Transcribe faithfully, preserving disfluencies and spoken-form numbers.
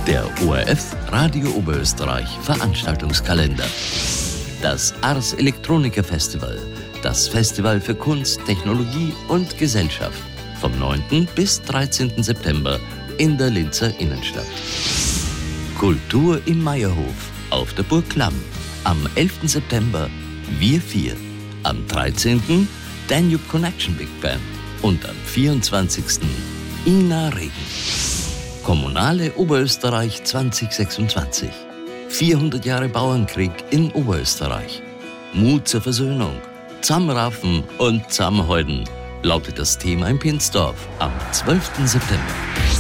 Der O R F Radio Oberösterreich Veranstaltungskalender. Das Ars Electronica Festival, das Festival für Kunst, Technologie und Gesellschaft, vom neunten bis dreizehnten September in der Linzer Innenstadt. Kultur im Meierhof auf der Burg Klamm. Am elften September Wir vier. Am dreizehnten Danube Connection Big Band und am vierundzwanzigsten Ina Regen. Kommunale Oberösterreich zwanzig sechsundzwanzig. vierhundert Jahre Bauernkrieg in Oberösterreich. Mut zur Versöhnung. Zusammenraffen und zusammenhalten lautet das Thema in Pinsdorf am zwölften September.